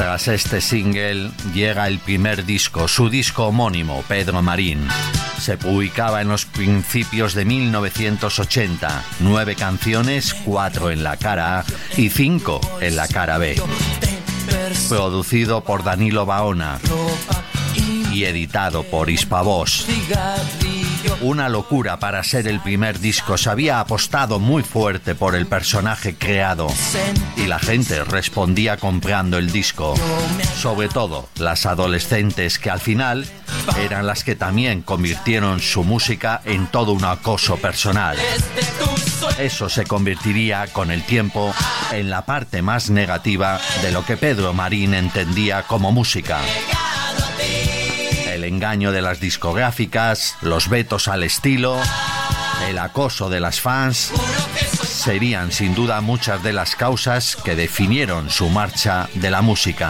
Tras este single llega el primer disco, su disco homónimo, Pedro Marín. Se publicaba en los principios de 1980. 9 canciones, 4 en la cara A y 5 en la cara B. Producido por Danilo Baona y editado por Hispavox. Una locura para ser el primer disco. Se había apostado muy fuerte por el personaje creado y la gente respondía comprando el disco. Sobre todo las adolescentes, que al final eran las que también convirtieron su música en todo un acoso personal. Eso se convertiría con el tiempo en la parte más negativa de lo que Pedro Marín entendía como música. El engaño de las discográficas, los vetos al estilo, el acoso de las fans, serían sin duda muchas de las causas que definieron su marcha de la música.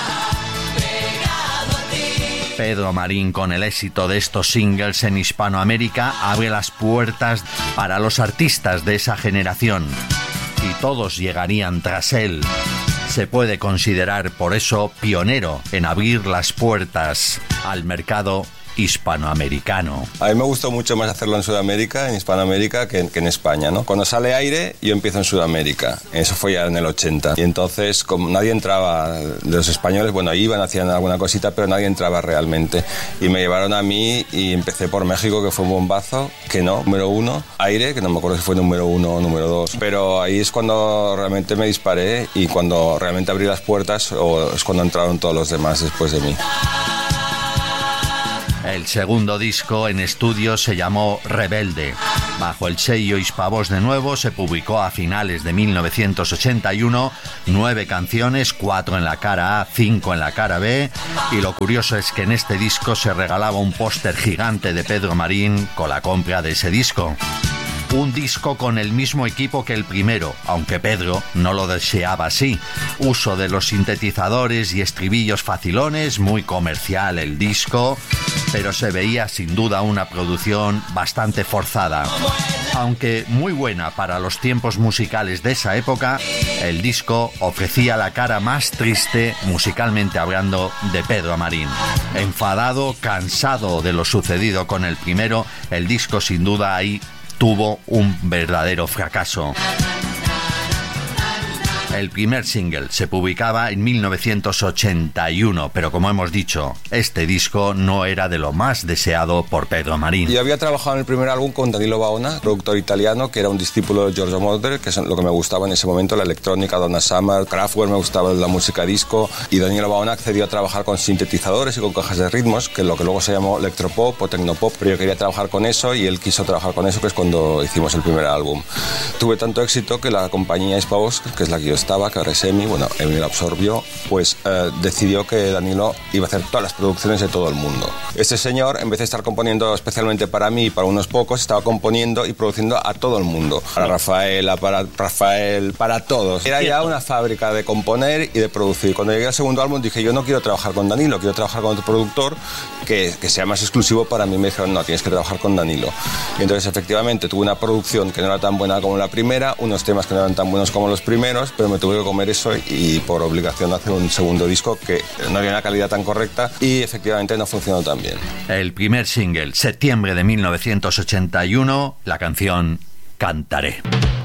Pedro Marín, con el éxito de estos singles en Hispanoamérica, abre las puertas para los artistas de esa generación y todos llegarían tras él. Se puede considerar por eso pionero en abrir las puertas al mercado hispanoamericano. A mí me gustó mucho más hacerlo en Sudamérica, en Hispanoamérica, que en España, ¿no? Cuando sale Aire, yo empiezo en Sudamérica. Eso fue ya en el 80. Y entonces, como nadie entraba de los españoles, bueno, iban, hacían alguna cosita, pero nadie entraba realmente. Y me llevaron a mí y empecé por México, que fue un bombazo, que no, número 1. Aire, que no me acuerdo si fue número 1 o número 2. Pero ahí es cuando realmente me disparé y cuando realmente abrí las puertas, o es cuando entraron todos los demás después de mí. El segundo disco en estudio se llamó Rebelde. Bajo el sello Hispavox de nuevo, se publicó a finales de 1981, 9 canciones, 4 en la cara A, 5 en la cara B, y lo curioso es que en este disco se regalaba un póster gigante de Pedro Marín con la compra de ese disco. Un disco con el mismo equipo que el primero, aunque Pedro no lo deseaba así. Uso de los sintetizadores y estribillos facilones, muy comercial el disco, pero se veía sin duda una producción bastante forzada. Aunque muy buena para los tiempos musicales de esa época, el disco ofrecía la cara más triste, musicalmente hablando, de Pedro Marín. Enfadado, cansado de lo sucedido con el primero, el disco sin duda ahí tuvo un verdadero fracaso. El primer single se publicaba en 1981, pero como hemos dicho, este disco no era de lo más deseado por Pedro Marín. Yo había trabajado en el primer álbum con Danilo Baona, productor italiano, que era un discípulo de Giorgio Moroder, que es lo que me gustaba en ese momento, la electrónica, Donna Summer, Kraftwerk, me gustaba la música disco, y Danilo Baona accedió a trabajar con sintetizadores y con cajas de ritmos, que es lo que luego se llamó electropop o tecnopop, pero yo quería trabajar con eso y él quiso trabajar con eso, que es cuando hicimos el primer álbum. Tuve tanto éxito que la compañía Hispavox, que es la que yo estaba, que ahora es EMI, bueno, EMI lo absorbió, pues decidió que Danilo iba a hacer todas las producciones de todo el mundo. Este señor, en vez de estar componiendo especialmente para mí y para unos pocos, estaba componiendo y produciendo a todo el mundo. Para Rafaela, para Rafael, para todos. Era ya una fábrica de componer y de producir. Cuando llegué al segundo álbum dije, yo no quiero trabajar con Danilo, quiero trabajar con otro productor que sea más exclusivo para mí. Me dijeron, no, tienes que trabajar con Danilo. Y entonces efectivamente tuve una producción que no era tan buena como la primera, unos temas que no eran tan buenos como los primeros, pero me tuve que comer eso y por obligación hacer un segundo disco que no había una calidad tan correcta y efectivamente no funcionó tan bien. El primer single, septiembre de 1981, la canción Cantaré.